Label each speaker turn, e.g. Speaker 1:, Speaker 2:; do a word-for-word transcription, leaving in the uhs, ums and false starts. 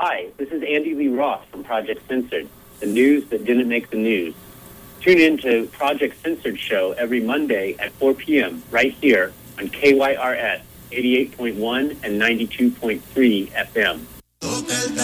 Speaker 1: Hi, this is Andy Lee Roth from Project Censored, the news that didn't make the news. Tune in to Project Censored show every Monday at four p.m. right here on K Y R S eighty-eight point one and ninety-two point three F M.